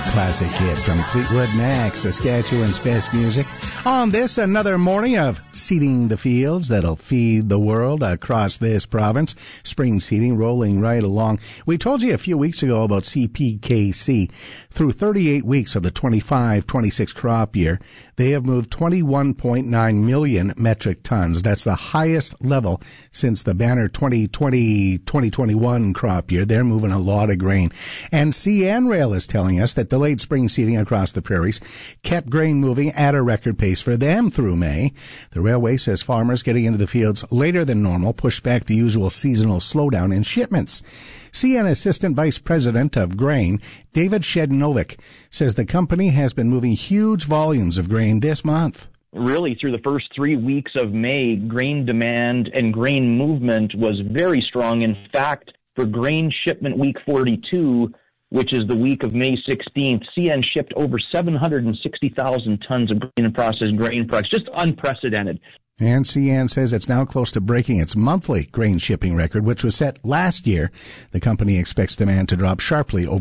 classic hit from Fleetwood Mac, Saskatchewan's best music. On this, another morning of seeding the fields that'll feed the world across this province. Spring seeding rolling right along. We told you a few weeks ago about CPKC. Through 38 weeks of the 25-26 crop year, they have moved 21.9 million metric tons. That's the highest level since the banner 2020-2021 crop year. They're moving a lot of grain. And CN Rail is telling us that delayed spring seeding across the prairies kept grain moving at a record pace for them through May. The railway says farmers getting into the fields later than normal pushed back the usual seasonal slowdown in shipments. CN Assistant Vice President of Grain, David Shednovic, says the company has been moving huge volumes of grain this month. Really, through the first 3 weeks of May, grain demand and grain movement was very strong. In fact, for grain shipment week 42, which is the week of May 16th, CN shipped over 760,000 tons of grain and processed grain products. Just unprecedented. And CN says it's now close to breaking its monthly grain shipping record, which was set last year. The company expects demand to drop sharply over